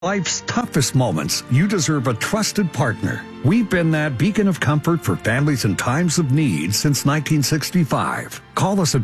Life's toughest moments, you deserve a trusted partner. We've been that beacon of comfort for families in times of need since 1965. Call us at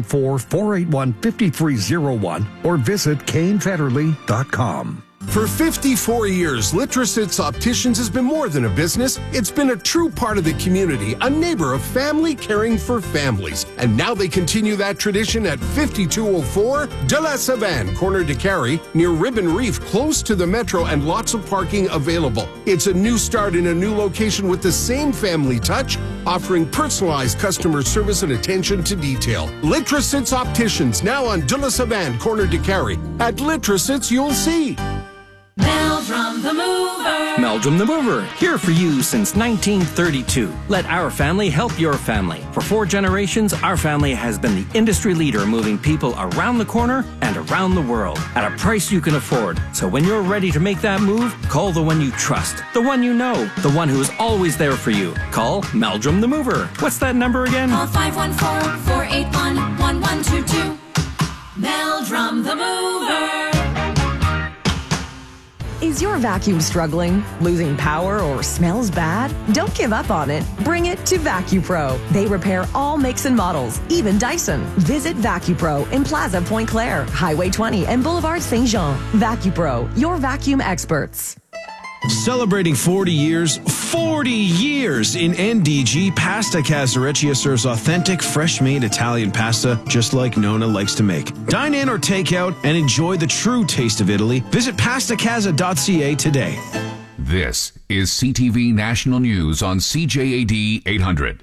514-481-5301 or visit KaneFederle.com. For 54 years, Litrositz Opticians has been more than a business. It's been a true part of the community, a neighbor of family caring for families. And now they continue that tradition at 5204 De La Savane, corner de Carrie, near Ribbon Reef, close to the metro and lots of parking available. It's a new start in a new location with the same family touch, offering personalized customer service and attention to detail. Litrositz Opticians, now on De La Savane, corner de Carrie. At Litrositz, you'll see. Meldrum the Mover. Meldrum the Mover, here for you since 1932. Let our family help your family. For 4 generations, our family has been the industry leader moving people around the corner and around the world at a price you can afford. So when you're ready to make that move, call the one you trust, the one you know, the one who is always there for you. Call Meldrum the Mover. What's that number again? Call 514-481-1122. Meldrum the Mover. Is your vacuum struggling, losing power, or smells bad? Don't give up on it. Bring it to VacuPro. They repair all makes and models, even Dyson. Visit VacuPro in Plaza Point Claire, Highway 20, and Boulevard Saint Jean. VacuPro, your vacuum experts. Celebrating 40 years in NDG, Pasta Casareccia serves authentic, fresh-made Italian pasta just like Nona likes to make. Dine in or take out and enjoy the true taste of Italy. Visit pastacasa.ca today. This is CTV National News on CJAD 800.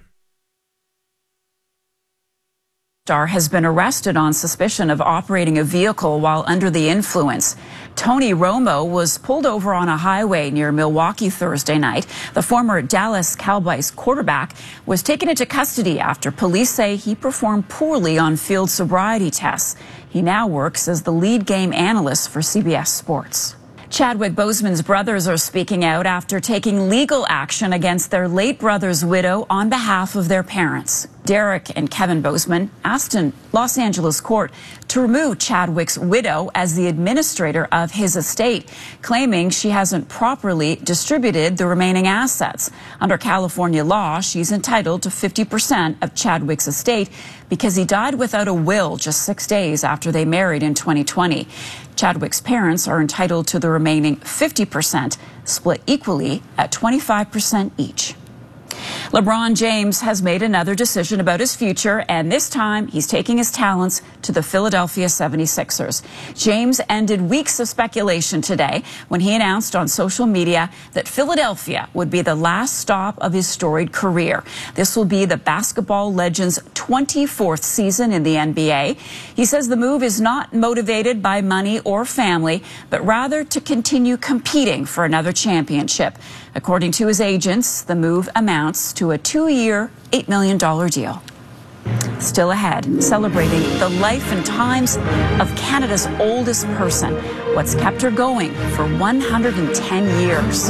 Star has been arrested on suspicion of operating a vehicle while under the influence. Tony Romo was pulled over on a highway near Milwaukee Thursday night. The former Dallas Cowboys quarterback was taken into custody after police say he performed poorly on field sobriety tests. He now works as the lead game analyst for CBS Sports. Chadwick Boseman's brothers are speaking out after taking legal action against their late brother's widow on behalf of their parents. Derek and Kevin Boseman asked in Los Angeles court to remove Chadwick's widow as the administrator of his estate, claiming she hasn't properly distributed the remaining assets. Under California law, she's entitled to 50% of Chadwick's estate because he died without a will just 6 days after they married in 2020. Chadwick's parents are entitled to the remaining 50%, split equally at 25% each. LeBron James has made another decision about his future, and this time he's taking his talents to the Philadelphia 76ers. James ended weeks of speculation today when he announced on social media that Philadelphia would be the last stop of his storied career. This will be the basketball legend's 24th season in the NBA. He says the move is not motivated by money or family, but rather to continue competing for another championship. According to his agents, the move amounts to a 2-year, $8 million deal. Still ahead, celebrating the life and times of Canada's oldest person, what's kept her going for 110 years.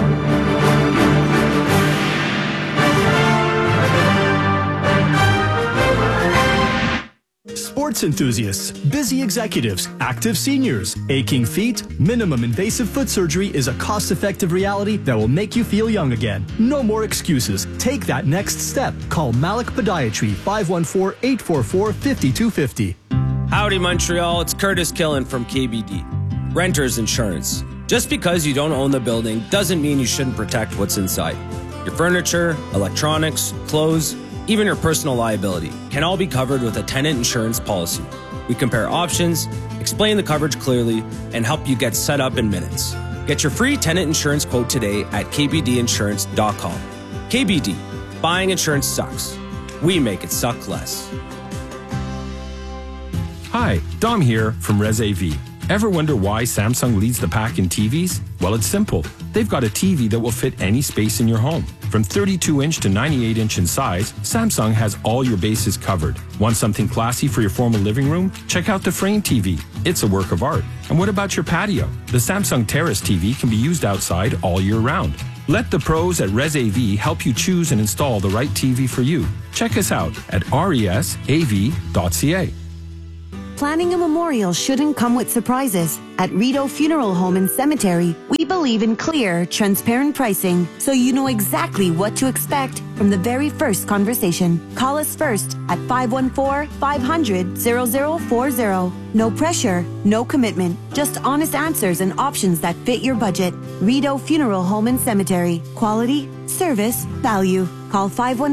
Sports enthusiasts, busy executives, active seniors, aching feet, minimum invasive foot surgery is a cost-effective reality that will make you feel young again. No more excuses. Take that next step. Call Malik Podiatry, 514-844-5250. Howdy, Montreal. It's Curtis Killen from KBD. Renters Insurance. Just because you don't own the building doesn't mean you shouldn't protect what's inside. Your furniture, electronics, clothes, even your personal liability can all be covered with a tenant insurance policy. We compare options, explain the coverage clearly, and help you get set up in minutes. Get your free tenant insurance quote today at kbdinsurance.com. KBD, buying insurance sucks. We make it suck less. Hi, Dom here from Res AV. Ever wonder why Samsung leads the pack in TVs? Well, it's simple. They've got a TV that will fit any space in your home. From 32-inch to 98-inch in size, Samsung has all your bases covered. Want something classy for your formal living room? Check out the Frame TV. It's a work of art. And what about your patio? The Samsung Terrace TV can be used outside all year round. Let the pros at Res AV help you choose and install the right TV for you. Check us out at resav.ca. Planning a memorial shouldn't come with surprises. At Rideau Funeral Home and Cemetery, we believe in clear, transparent pricing, so you know exactly what to expect from the very first conversation. Call us first at 514-500-0040. No pressure, no commitment, just honest answers and options that fit your budget. Rideau Funeral Home and Cemetery. Quality, service, value. Call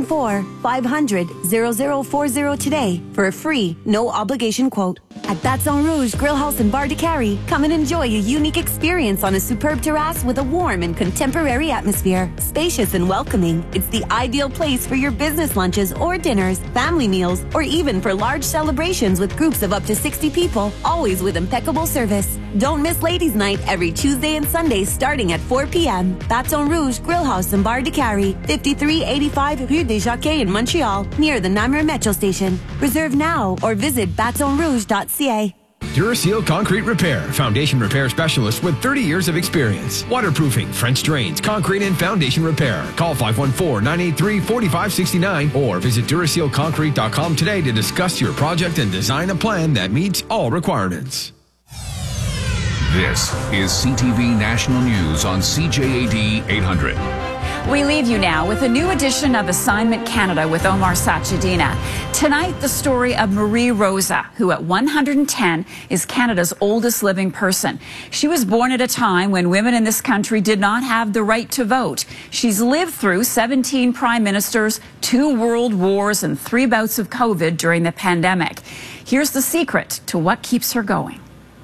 514-500-0040 today for a free, no obligation quote. At Baton Rouge Grill House and Bar de Carrie, come and enjoy a unique experience on a superb terrace with a warm and contemporary atmosphere. Spacious and welcoming, it's the ideal place for your business lunches or dinners, family meals, or even for large celebrations with groups of up to 60 people, always with impeccable service. Don't miss Ladies' Night every Tuesday and Sunday starting at 4 p.m. Baton Rouge Grill House and Bar de Carrie, 5385 Rue des Jockeys in Montreal, near the Namur Metro Station. Reserve now or visit batonrouge.ca. Duraseal Concrete Repair, foundation repair specialist with 30 years of experience. Waterproofing, French drains, concrete and foundation repair. Call 514-983-4569 or visit DurasealConcrete.com today to discuss your project and design a plan that meets all requirements. This is CTV National News on CJAD 800. We leave you now with a new edition of Assignment Canada with Omar Sachedina. Tonight, the story of Marie Rosa, who at 110 is Canada's oldest living person. She was born at a time when women in this country did not have the right to vote. She's lived through 17 prime ministers, 2 world wars, and 3 bouts of COVID during the pandemic. Here's the secret to what keeps her going.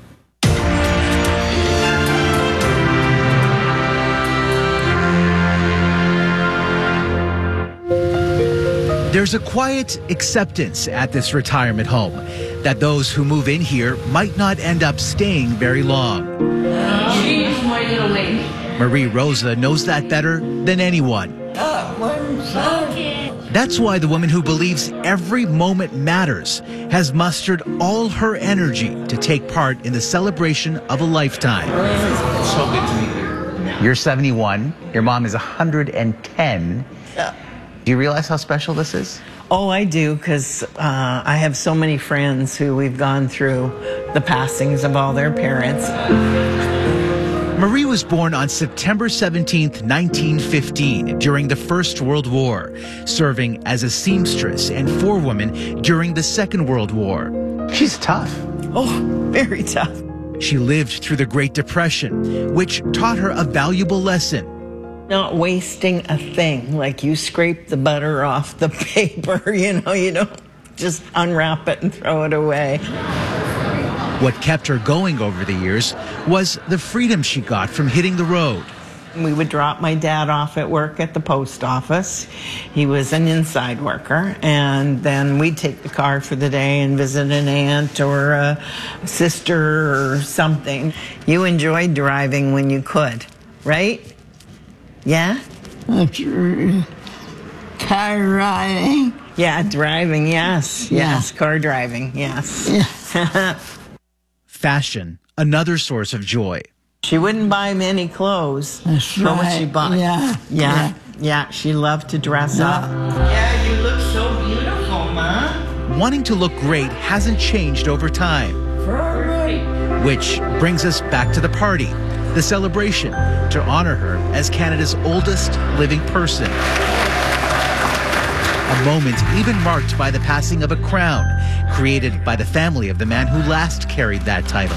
There's a quiet acceptance at this retirement home that those who move in here might not end up staying very long. She's my little lady. Marie Rosa knows that better than anyone. That's why the woman who believes every moment matters has mustered all her energy to take part in the celebration of a lifetime. It's so good to meet you. You're 71. Your mom is 110. Do you realize how special this is? Oh, I do, because I have so many friends who we've gone through the passings of all their parents. Marie was born on September 17th, 1915, during the First World War, serving as a seamstress and forewoman during the Second World War. She's tough. Oh, very tough. She lived through the Great Depression, which taught her a valuable lesson. Not wasting a thing, like you scrape the butter off the paper, you don't just unwrap it and throw it away. What kept her going over the years was the freedom she got from hitting the road. We would drop my dad off at work at the post office. He was an inside worker, and then we'd take the car for the day and visit an aunt or a sister or something. You enjoyed driving when you could, right? Yeah? Car riding. Yeah, driving, yes. Yes, car driving, yes. Fashion, another source of joy. She wouldn't buy many clothes. That's But what right. she bought. Yeah, she loved to dress up. Yeah, you look so beautiful, Ma. Wanting to look great hasn't changed over time. Which brings us back to the party, the celebration, to honor her as Canada's oldest living person. A moment even marked by the passing of a crown, created by the family of the man who last carried that title.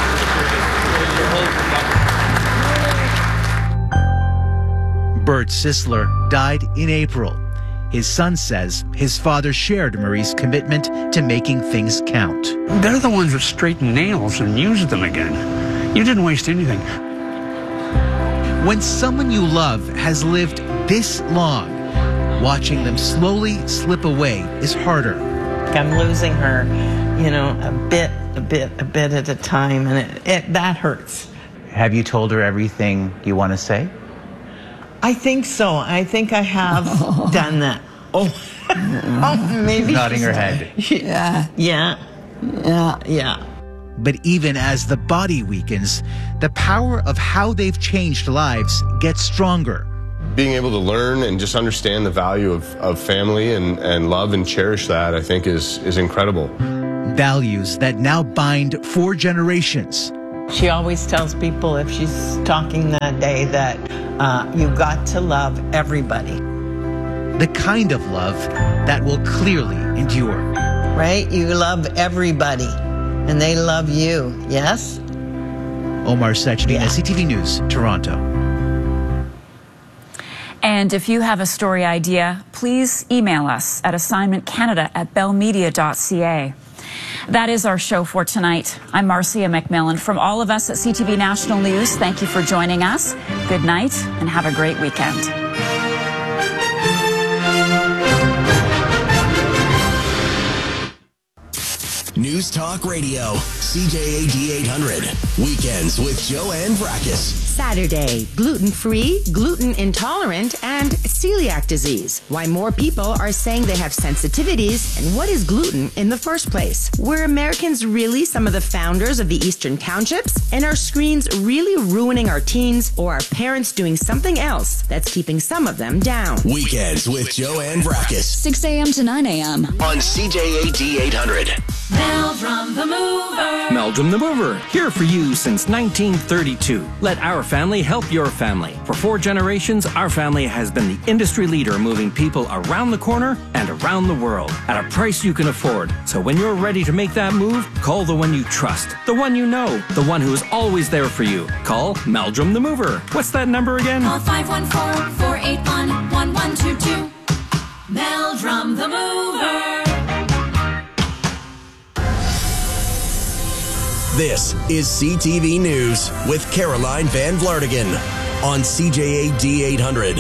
Bert Sisler died in April. His son says his father shared Marie's commitment to making things count. They're the ones that straighten nails and use them again. You didn't waste anything. When someone you love has lived this long, watching them slowly slip away is harder. I'm losing her, a bit at a time, and that hurts. Have you told her everything you want to say? I think so. I think I have done that. Oh, maybe. Nodding her head. Yeah. But even as the body weakens, the power of how they've changed lives gets stronger. Being able to learn and just understand the value of family and love and cherish that, I think, is incredible. Values that now bind 4 generations. She always tells people if she's talking that day that you've got to love everybody. The kind of love that will clearly endure. Right? You love everybody, and they love you, yes? Omar Sechnina, CTV News, Toronto. And if you have a story idea, please email us at assignmentcanada@bellmedia.ca. That is our show for tonight. I'm Marcia McMillan. From all of us at CTV National News, thank you for joining us. Good night and have a great weekend. News Talk Radio, CJAD 800. Weekends with Joanne Brakis. Saturday, gluten-free, gluten intolerant, and celiac disease. Why more people are saying they have sensitivities, and what is gluten in the first place? Were Americans really some of the founders of the Eastern Townships? And are screens really ruining our teens, or are parents doing something else that's keeping some of them down? Weekends with Joanne Brakis. 6 a.m. to 9 a.m. on CJAD 800. Meldrum the Mover. Meldrum the Mover, here for you since 1932. Let our family help your family. For 4 generations, our family has been the industry leader moving people around the corner and around the world at a price you can afford. So when you're ready to make that move, call the one you trust, the one you know, the one who is always there for you. Call Meldrum the Mover. What's that number again? Call 514-481-1122. Meldrum the Mover. This is CTV News with Caroline Van Vlartigan on CJAD 800.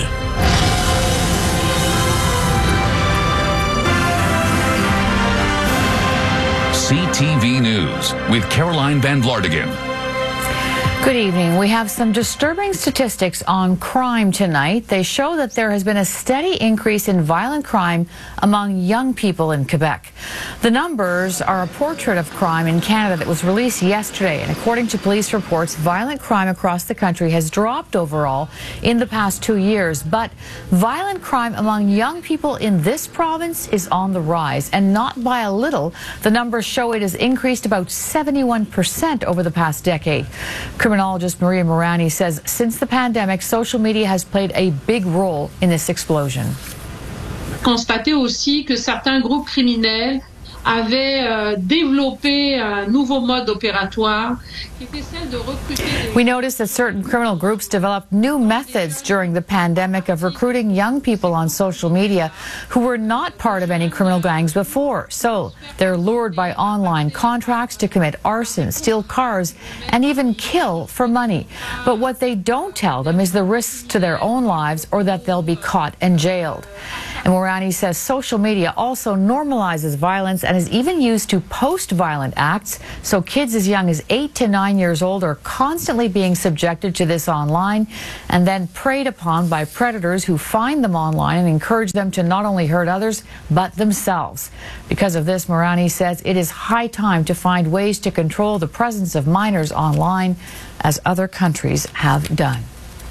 CTV News with Caroline Van Vlartigan. Good evening. We have some disturbing statistics on crime tonight. They show that there has been a steady increase in violent crime among young people in Quebec. The numbers are a portrait of crime in Canada that was released yesterday, and according to police reports, violent crime across the country has dropped overall in the past 2 years, but violent crime among young people in this province is on the rise, and not by a little. The numbers show it has increased about 71% over the past decade. Criminologist Maria Morani says since the pandemic, social media has played a big role in this explosion. Constater aussi que certains groupes criminels avaient développé un nouveau mode opératoire qui était celle de recruter. We noticed that certain criminal groups developed new methods during the pandemic of recruiting young people on social media who were not part of any criminal gangs before. So they're lured by online contracts to commit arson, steal cars, and even kill for money. But what they don't tell them is the risks to their own lives or that they'll be caught and jailed. And Morani says social media also normalizes violence and is even used to post violent acts. So kids as young as 8 to 9 years old are constantly being subjected to this online and then preyed upon by predators who find them online and encourage them to not only hurt others, but themselves. Because of this, Morani says it is high time to find ways to control the presence of minors online, as other countries have done.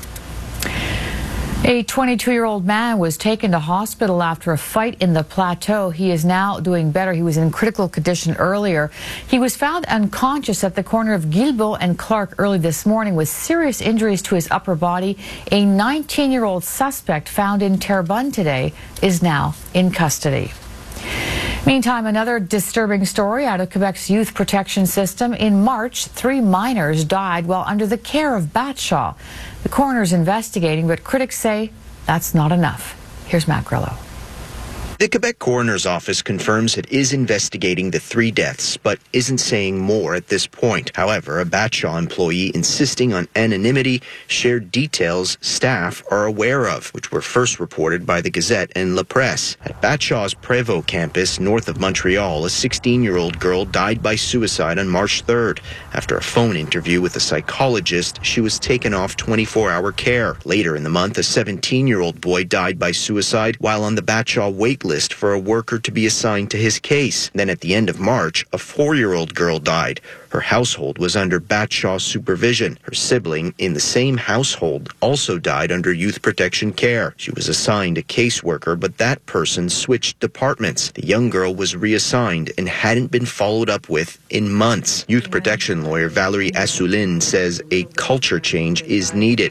A 22-year-old man was taken to hospital after a fight in the Plateau. He is now doing better. He was in critical condition earlier. He was found unconscious at the corner of Guilbeault and Clark early this morning with serious injuries to his upper body. A 19-year-old suspect found in Terrebonne today is now in custody. Meantime, another disturbing story out of Quebec's youth protection system. In March, 3 minors died while under the care of Batshaw. The coroner's investigating, but critics say that's not enough. Here's Matt Grillo. The Quebec Coroner's Office confirms it is investigating the 3 deaths, but isn't saying more at this point. However, a Batshaw employee insisting on anonymity shared details staff are aware of, which were first reported by the Gazette and La Presse. At Batshaw's Prévost campus north of Montreal, a 16-year-old girl died by suicide on March 3rd. After a phone interview with a psychologist, she was taken off 24-hour care. Later in the month, a 17-year-old boy died by suicide while on the Batshaw wait checklist for a worker to be assigned to his case. Then at the end of March, a 4-year-old girl died. Her household was under Batshaw's supervision. Her sibling in the same household also died under youth protection care. She was assigned a caseworker, but that person switched departments. The young girl was reassigned and hadn't been followed up with in months. Youth protection lawyer Valerie Assouline says a culture change is needed.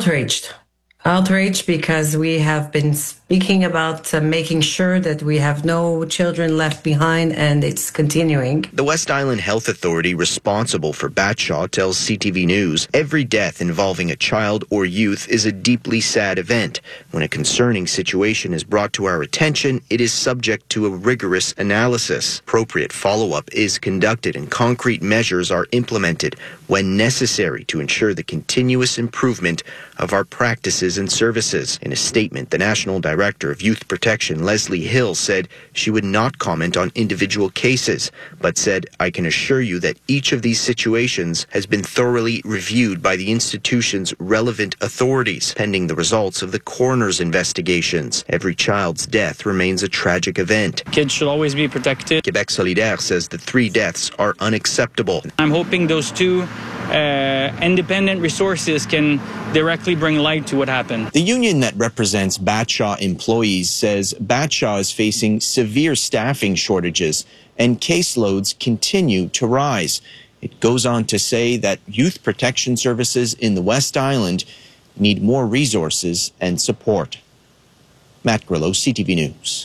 Outraged because we have been speaking about making sure that we have no children left behind, and it's continuing. The West Island Health Authority responsible for Batshaw tells CTV News every death involving a child or youth is a deeply sad event. When a concerning situation is brought to our attention, it is subject to a rigorous analysis. Appropriate follow-up is conducted and concrete measures are implemented when necessary to ensure the continuous improvement of our practices and services. In a statement, the National Director of Youth Protection, Leslie Hill, said she would not comment on individual cases, but said, "I can assure you that each of these situations has been thoroughly reviewed by the institution's relevant authorities, pending the results of the coroner's investigations. Every child's death remains a tragic event." Kids should always be protected. Quebec Solidaire says the 3 deaths are unacceptable. I'm hoping those 2 independent resources can directly bring light to what happened. The union that represents Batshaw employees says Batshaw is facing severe staffing shortages and caseloads continue to rise. It goes on to say that youth protection services in the West Island need more resources and support. Matt Grillo, CTV News.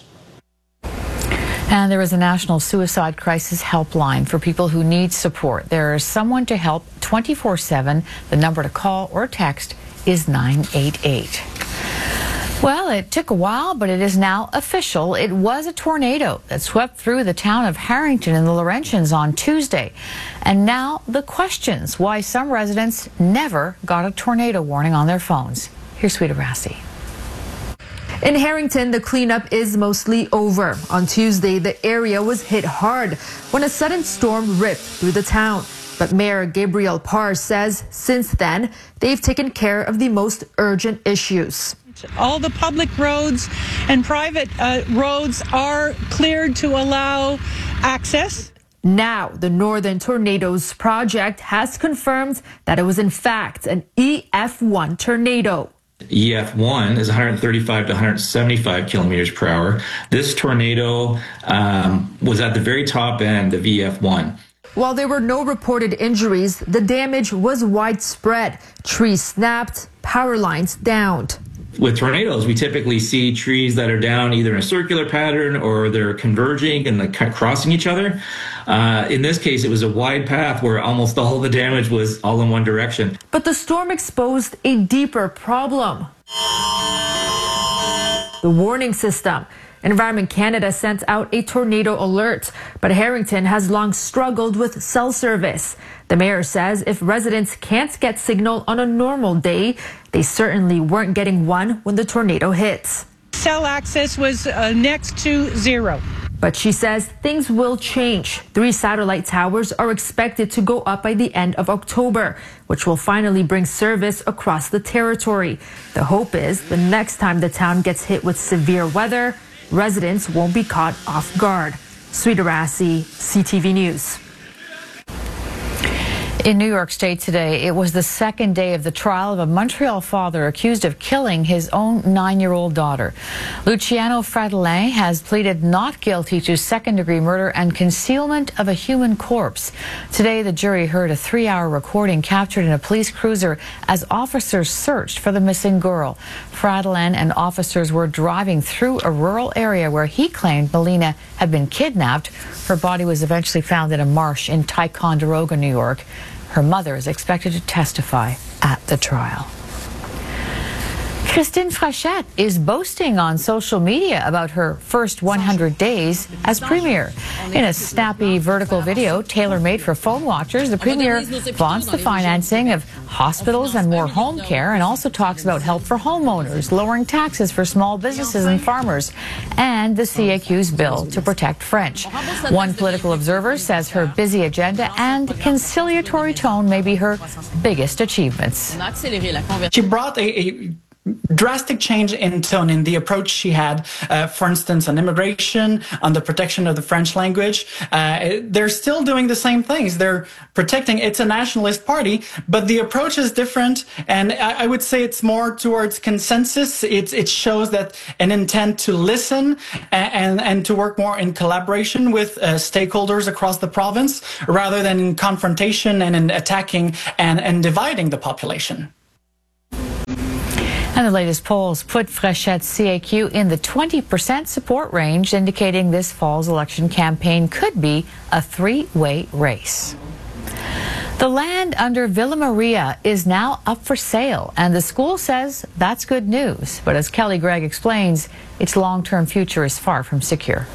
And there is a national suicide crisis helpline for people who need support. There is someone to help 24/7. The number to call or text is 988. Well, it took a while, but it is now official. It was a tornado that swept through the town of Harrington in the Laurentians on Tuesday. And now the questions why some residents never got a tornado warning on their phones. Here's Sweeta Rassi. In Harrington, the cleanup is mostly over. On Tuesday, the area was hit hard when a sudden storm ripped through the town. But Mayor Gabriel Parr says since then, they've taken care of the most urgent issues. All the public roads and private roads are cleared to allow access. Now, the Northern Tornadoes Project has confirmed that it was in fact an EF1 tornado. EF1 is 135 to 175 kilometers per hour. This tornado was at the very top end of EF1. While there were no reported injuries, the damage was widespread. Trees snapped, power lines downed. With tornadoes, we typically see trees that are down either in a circular pattern or they're converging and crossing each other. In this case, it was a wide path where almost all the damage was all in one direction. But the storm exposed a deeper problem. The warning system. Environment Canada sent out a tornado alert, but Harrington has long struggled with cell service. The mayor says if residents can't get signal on a normal day, they certainly weren't getting one when the tornado hit. Cell access was next to zero. But she says things will change. 3 satellite towers are expected to go up by the end of October, which will finally bring service across the territory. The hope is the next time the town gets hit with severe weather, residents won't be caught off guard. Sweeta Rassi, CTV News. In New York State today, it was the second day of the trial of a Montreal father accused of killing his own 9-year-old daughter. Luciano Fratellin has pleaded not guilty to second-degree murder and concealment of a human corpse. Today, the jury heard a 3-hour recording captured in a police cruiser as officers searched for the missing girl. Fratellin and officers were driving through a rural area where he claimed Melina had been kidnapped. Her body was eventually found in a marsh in Ticonderoga, New York. Her mother is expected to testify at the trial. Christine Frechette is boasting on social media about her first 100 days as premier. In a snappy vertical video tailor-made for phone watchers, the premier vaunts the financing of hospitals and more home care and also talks about help for homeowners, lowering taxes for small businesses and farmers, and the CAQ's bill to protect French. One political observer says her busy agenda and conciliatory tone may be her biggest achievements. She brought a drastic change in tone in the approach she had, for instance, on immigration, on the protection of the French language. They're still doing the same things. They're protecting, it's a nationalist party, but the approach is different. And I would say it's more towards consensus. It shows that an intent to listen and to work more in collaboration with stakeholders across the province, rather than in confrontation and in attacking and dividing the population. And the latest polls put Fréchette's CAQ in the 20% support range, indicating this fall's election campaign could be a three-way race. The land under Villa Maria is now up for sale, and the school says that's good news. But as Kelly Gregg explains, its long-term future is far from secure.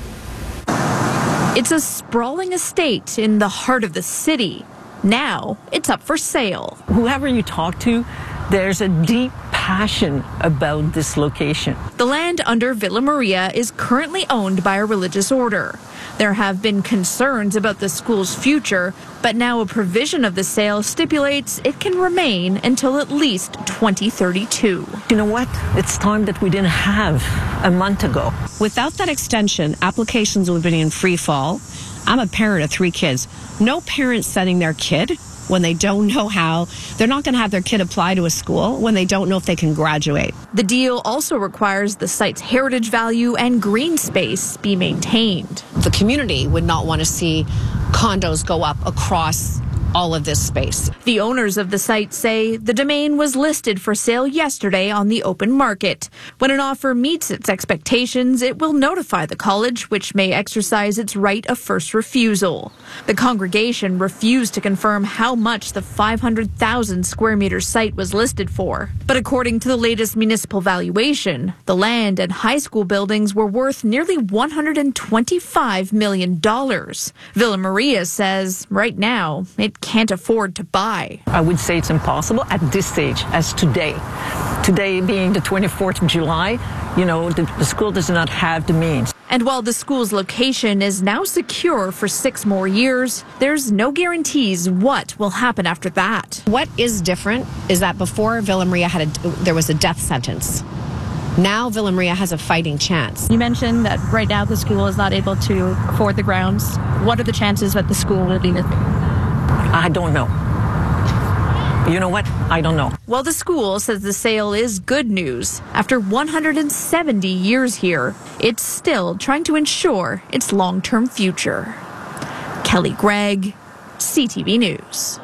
It's a sprawling estate in the heart of the city. Now it's up for sale. Whoever you talk to, there's a deep passion about this location. The land under Villa Maria is currently owned by a religious order. There have been concerns about the school's future, but now a provision of the sale stipulates it can remain until at least 2032. You know what? It's time that we didn't have a month ago. Without that extension, applications would have been in free fall. I'm a parent of 3 kids. No parent sending their kid when they don't know how. They're not going to have their kid apply to a school when they don't know if they can graduate. The deal also requires the site's heritage value and green space be maintained. The community would not want to see condos go up across all of this space. The owners of the site say the domain was listed for sale yesterday on the open market. When an offer meets its expectations, it will notify the college, which may exercise its right of first refusal. The congregation refused to confirm how much the 500,000 square meter site was listed for. But according to the latest municipal valuation, the land and high school buildings were worth nearly $125 million. Villa Maria says right now it can't afford to buy. I would say it's impossible at this stage, as today. Today being the 24th of July, the school does not have the means. And while the school's location is now secure for 6 more years, there's no guarantees what will happen after that. What is different is that before Villa Maria there was a death sentence. Now Villa Maria has a fighting chance. You mentioned that right now the school is not able to afford the grounds. What are the chances that the school will be missing? I don't know. You know what? I don't know. Well, the school says the sale is good news. After 170 years here, it's still trying to ensure its long-term future. Kelly Gregg, CTV News.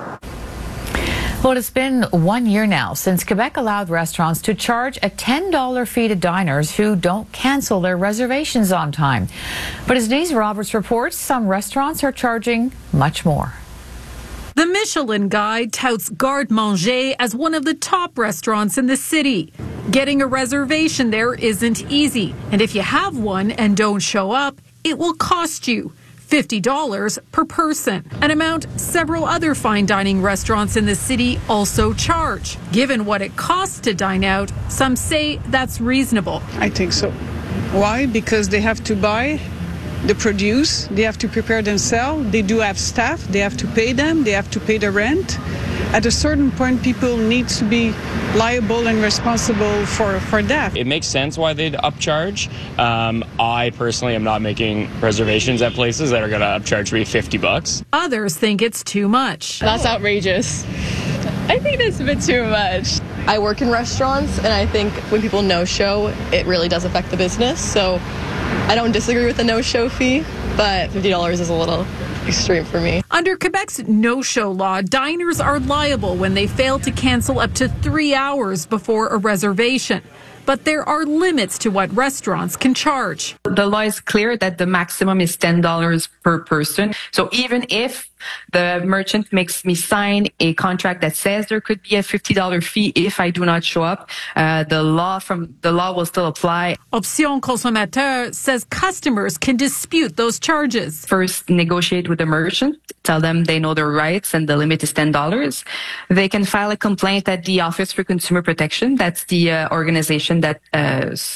Well, it's been 1 year now since Quebec allowed restaurants to charge a $10 fee to diners who don't cancel their reservations on time. But as Denise Roberts reports, some restaurants are charging much more. The Michelin Guide touts Garde Manger as one of the top restaurants in the city. Getting a reservation there isn't easy, and if you have one and don't show up, it will cost you $50 per person, an amount several other fine dining restaurants in the city also charge. Given what it costs to dine out, some say that's reasonable. I think so. Why? Because they have to buy the produce, they have to prepare themselves, they do have staff, they have to pay them, they have to pay the rent. At a certain point, people need to be liable and responsible for that. It makes sense why they'd upcharge. I personally am not making reservations at places that are going to upcharge me $50. Others think it's too much. That's outrageous. I think that's a bit too much. I work in restaurants, and I think when people no-show, it really does affect the business. So I don't disagree with the no-show fee, but $50 is a little extreme for me. Under Quebec's no-show law, diners are liable when they fail to cancel up to 3 hours before a reservation. But there are limits to what restaurants can charge. The law is clear that the maximum is $10 per person. So even if the merchant makes me sign a contract that says there could be a $50 fee if I do not show up, the law will still apply. Option Consommateur says customers can dispute those charges. First, negotiate with the merchant, tell them they know their rights and the limit is $10. They can file a complaint at the Office for Consumer Protection. That's the organization that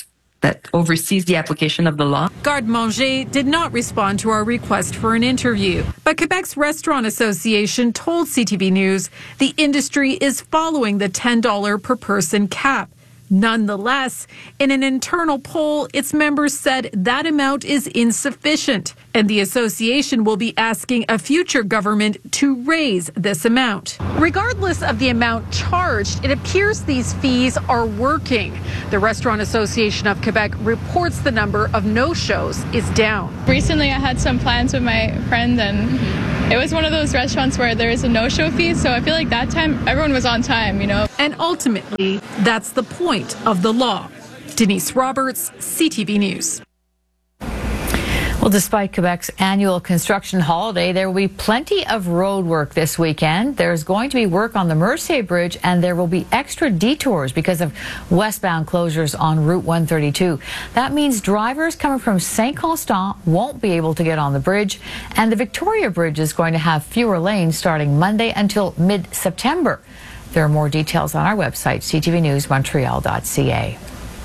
that oversees the application of the law. Garde-Manger did not respond to our request for an interview, but Quebec's Restaurant Association told CTV News the industry is following the $10 per person cap. Nonetheless, in an internal poll, its members said that amount is insufficient, and the association will be asking a future government to raise this amount. Regardless of the amount charged, it appears these fees are working. The Restaurant Association of Quebec reports the number of no-shows is down. Recently, I had some plans with my friend, and it was one of those restaurants where there is a no-show fee, so I feel like that time everyone was on time, you know. And ultimately, that's the point of the law. Denise Roberts, CTV News. Well, despite Quebec's annual construction holiday, there will be plenty of road work this weekend. There's going to be work on the Mercier Bridge, and there will be extra detours because of westbound closures on Route 132. That means drivers coming from Saint Constant won't be able to get on the bridge, and the Victoria Bridge is going to have fewer lanes starting Monday until mid-September. There are more details on our website, ctvnewsmontreal.ca.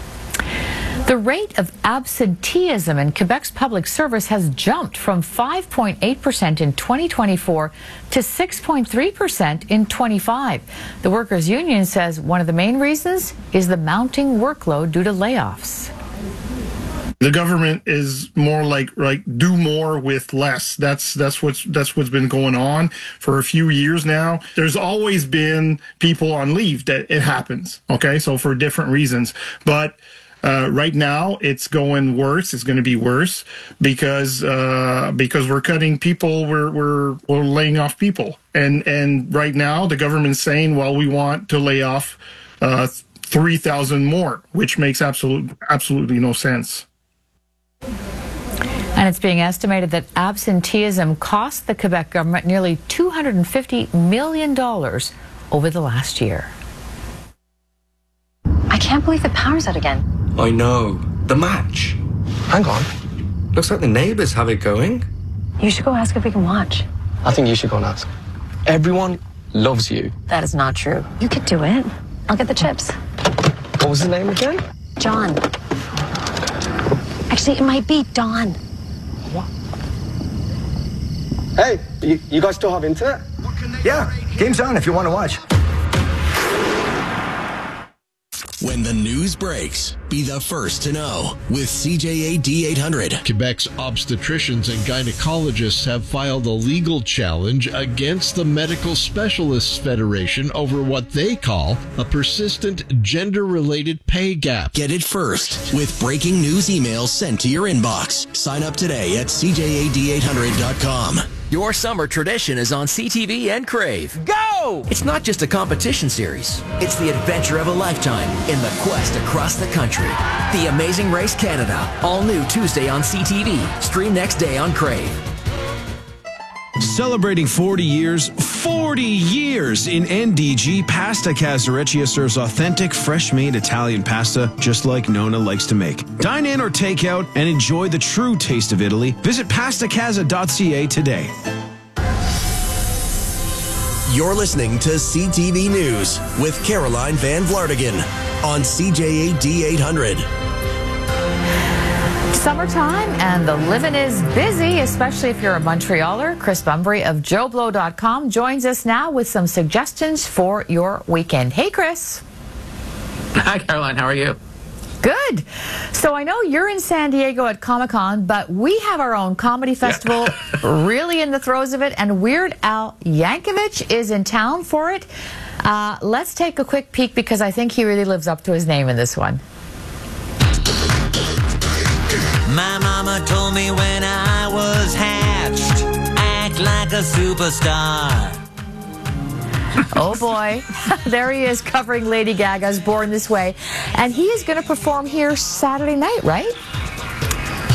The rate of absenteeism in Quebec's public service has jumped from 5.8% in 2024 to 6.3% in 25. The Workers' Union says one of the main reasons is the mounting workload due to layoffs. The government is more like do more with less. That's what's been going on for a few years now. There's always been people on leave. That it happens. Okay, so for different reasons, but right now it's going worse. It's going to be worse because we're cutting people. We're laying off people, and right now the government's saying, well, we want to lay off 3,000 more, which makes absolutely no sense. And it's being estimated that absenteeism cost the Quebec government nearly $250 million over the last year. I can't believe the power's out again. I know. The match. Hang on. Looks like the neighbors have it going. You should go ask if we can watch. I think you should go and ask. Everyone loves you. That is not true. You could do it. I'll get the chips. What was his name again? John. Actually, it might be Don. What? Hey, you guys still have internet? Yeah, game's on if you want to watch. When the news breaks, be the first to know with CJAD 800. Quebec's obstetricians and gynecologists have filed a legal challenge against the Medical Specialists Federation over what they call a persistent gender-related pay gap. Get it first with breaking news emails sent to your inbox. Sign up today at CJAD800.com. Your summer tradition is on CTV and Crave. Go! It's not just a competition series. It's the adventure of a lifetime in the quest across the country. The Amazing Race Canada. All new Tuesday on CTV. Stream next day on Crave. Celebrating 40 years in NDG, Pasta Casareccia serves authentic, fresh-made Italian pasta just like Nona likes to make. Dine in or take out and enjoy the true taste of Italy. Visit pastacasa.ca today. You're listening to CTV News with Caroline Van Vlartigan on CJAD 800. Summertime and the living is busy, especially if you're a Montrealer. Chris Bumbry of JoBlo.com joins us now with some suggestions for your weekend. Hey, Chris. Hi, Caroline. How are you? Good. So I know you're in San Diego at Comic-Con, but we have our own comedy festival really in the throes of it, and Weird Al Yankovic is in town for it. Let's take a quick peek because I think he really lives up to his name in this one. My mama told me when I was hatched, act like a superstar. Oh boy, there he is covering Lady Gaga's Born This Way. And he is going to perform here Saturday night, right? Now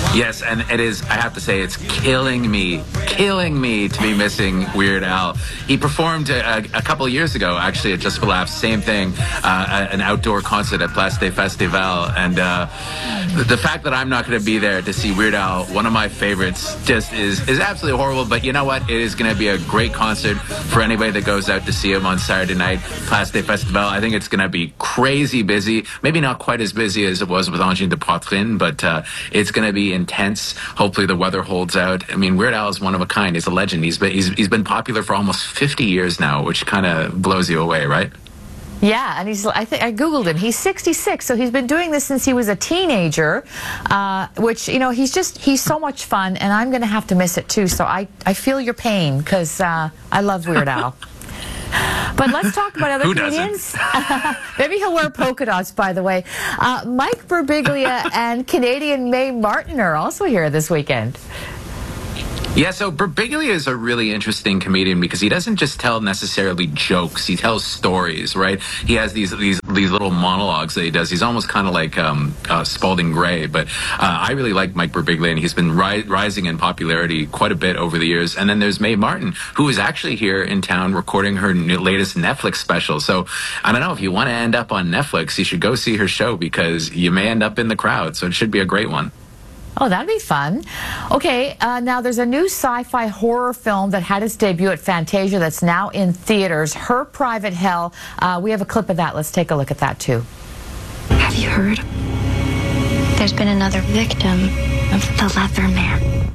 Yes, and it is, I have to say, it's killing me to be missing Weird Al. He performed a couple of years ago, actually, at Just for Laughs, same thing, an outdoor concert at Place des Festivals, and the fact that I'm not going to be there to see Weird Al, one of my favorites, just is absolutely horrible, but you know what? It is going to be a great concert for anybody that goes out to see him on Saturday night, Place des Festivals. I think it's going to be crazy busy, maybe not quite as busy as it was with Angine de Poitrine, but it's going to be intense. Hopefully the weather holds out. I mean, Weird Al is one of a kind. He's a legend. He's been popular for almost 50 years now, which kind of blows you away, right? Yeah, and I Googled him. He's 66, so he's been doing this since he was a teenager, which, you know, he's so much fun, and I'm going to have to miss it too, so I feel your pain, because I love Weird Al. But let's talk about other comedians. Maybe he'll wear polka dots, by the way. Mike Birbiglia and Canadian Mae Martin are also here this weekend. Yeah, so Birbiglia is a really interesting comedian because he doesn't just tell necessarily jokes. He tells stories, right? He has these little monologues that he does. He's almost kind of like Spalding Gray, but I really like Mike Birbiglia, and he's been rising in popularity quite a bit over the years. And then there's Mae Martin, who is actually here in town recording her latest Netflix special. So I don't know, if you want to end up on Netflix, you should go see her show because you may end up in the crowd. So it should be a great one. Oh, that'd be fun. Okay, now there's a new sci-fi horror film that had its debut at Fantasia that's now in theaters, Her Private Hell. We have a clip of that. Let's take a look at that, too. Have you heard? There's been another victim of the Leather Man.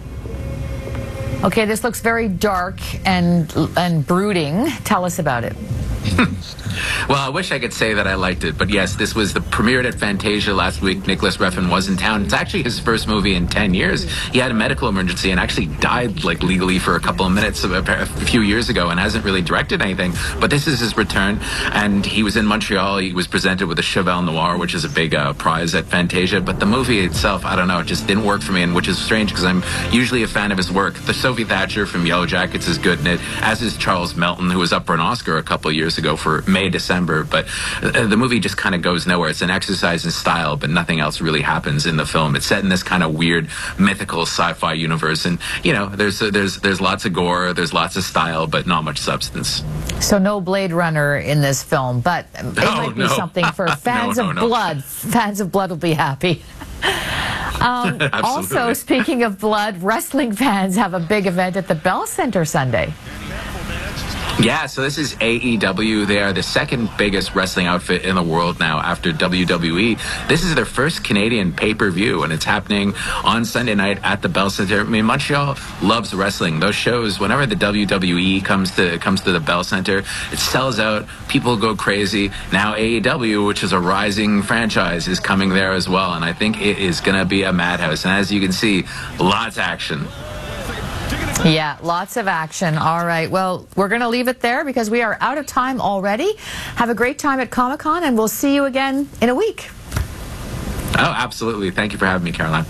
Okay, this looks very dark and brooding. Tell us about it. Well, I wish I could say that I liked it, but yes, this was premiered at Fantasia last week. Nicholas Refn was in town. It's actually his first movie in 10 years. He had a medical emergency and actually died legally for a couple of minutes a few years ago and hasn't really directed anything, but this is his return, and he was in Montreal. He was presented with a Cheval Noir, which is a big prize at Fantasia, but the movie itself, I don't know, it just didn't work for me, and which is strange because I'm usually a fan of his work. The Sophie Thatcher from Yellow Jackets is good in it, as is Charles Melton, who was up for an Oscar a couple of years ago for December, but the movie just kind of goes nowhere. It's an exercise in style, but nothing else really happens in the film. It's set in this kind of weird mythical sci-fi universe, and you know, there's lots of gore, there's lots of style, but not much substance. So no Blade Runner in this film, but it might be something for fans of blood. Fans of blood will be happy. Also, speaking of blood, wrestling fans have a big event at the Bell Center Sunday. Yeah, so this is AEW. They are the second biggest wrestling outfit in the world now after WWE. This is their first Canadian pay-per-view, and it's happening on Sunday night at the Bell Center. I mean, Montreal loves wrestling. Those shows, whenever the WWE comes to the Bell Center, it sells out. People go crazy. Now AEW, which is a rising franchise, is coming there as well, and I think it is going to be a madhouse. And as you can see, lots of action. Yeah, lots of action. All right. Well, we're going to leave it there because we are out of time already. Have a great time at Comic-Con, and we'll see you again in a week. Oh, absolutely. Thank you for having me, Caroline.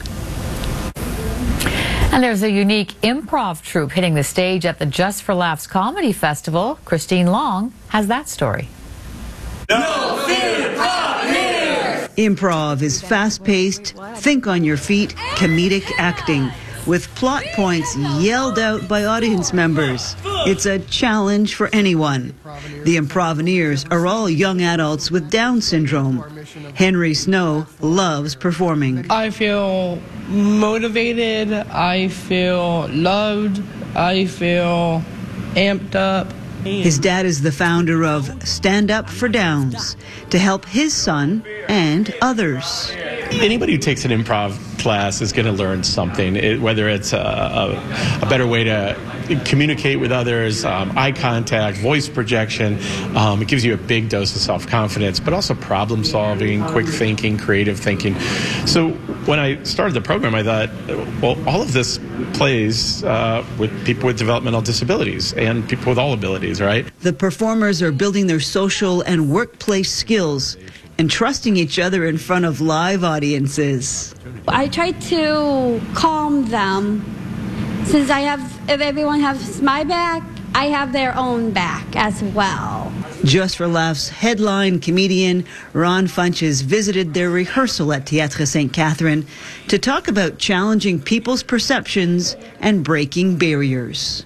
And there's a unique improv troupe hitting the stage at the Just for Laughs Comedy Festival. Christine Long has that story. No fear, pioneers! Improv is fast-paced, think on your feet, comedic acting, with plot points yelled out by audience members. It's a challenge for anyone. The Improvineers are all young adults with Down syndrome. Henry Snow loves performing. I feel motivated, I feel loved, I feel amped up. His dad is the founder of Stand Up for Downs to help his son and others. Anybody who takes an improv class is going to learn something, whether it's a better way to communicate with others, eye contact, voice projection. It gives you a big dose of self-confidence, but also problem solving, quick thinking, creative thinking. So when I started the program, I thought, well, all of this plays with people with developmental disabilities and people with all abilities, right? The performers are building their social and workplace skills and trusting each other in front of live audiences. I try to calm them. Since if everyone has my back, I have their own back as well. Just for Laughs headline comedian Ron Funches visited their rehearsal at Théâtre Sainte-Catherine to talk about challenging people's perceptions and breaking barriers.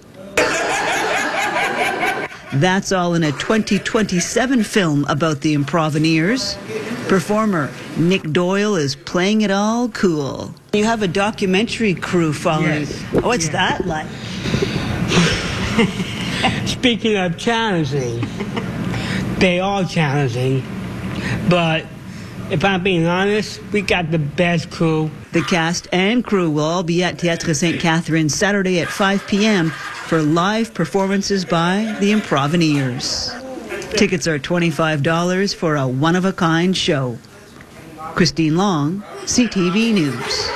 That's all in a 2027 film about the Improveneers. Performer Nick Doyle is playing it all cool. You have a documentary crew following. Yes. What's that like? Speaking of challenging, they are challenging, but if I'm being honest, we got the best crew. The cast and crew will all be at Théâtre Sainte-Catherine Saturday at 5 p.m. for live performances by the Improveneers. Tickets are $25 for a one-of-a-kind show. Christine Long, CTV News.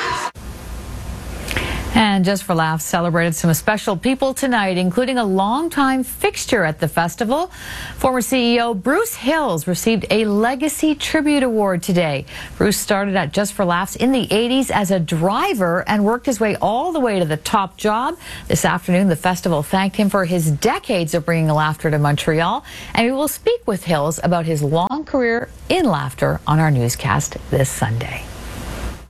And Just for Laughs celebrated some special people tonight, including a longtime fixture at the festival. Former CEO Bruce Hills received a Legacy Tribute Award today. Bruce started at Just for Laughs in the 80s as a driver and worked his way all the way to the top job. This afternoon, the festival thanked him for his decades of bringing laughter to Montreal. And we will speak with Hills about his long career in laughter on our newscast this Sunday.